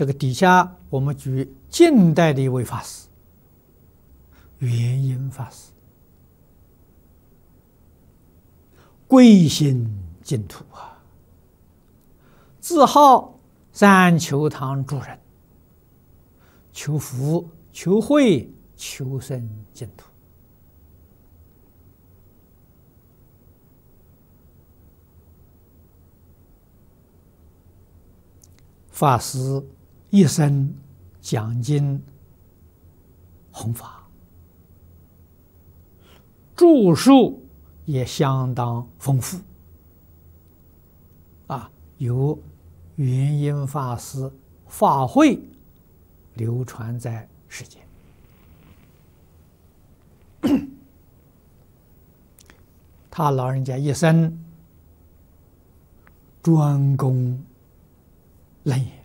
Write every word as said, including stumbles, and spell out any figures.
这个底下我们举近代的一位法师，元婴法师，贵姓净土啊，自号三求堂主人，求福、求慧、求生净土。法师一生讲经弘法，著述也相当丰富啊，有元婴法师法会流传在世间。他老人家一生专攻楞严，